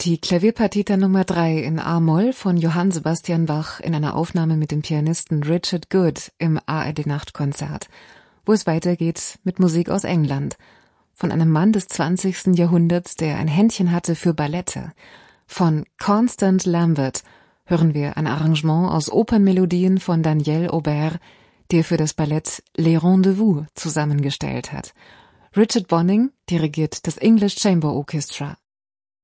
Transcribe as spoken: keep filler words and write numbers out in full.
Die Klavierpartita Nummer drei in A-Moll von Johann Sebastian Bach in einer Aufnahme mit dem Pianisten Richard Good im A R D-Nachtkonzert, wo es weitergeht mit Musik aus England, von einem Mann des zwanzigsten Jahrhunderts, der ein Händchen hatte für Ballette. Von Constant Lambert hören wir ein Arrangement aus Opernmelodien von Daniel Aubert, der für das Ballett Les Rendezvous zusammengestellt hat. Richard Bonynge dirigiert das English Chamber Orchestra.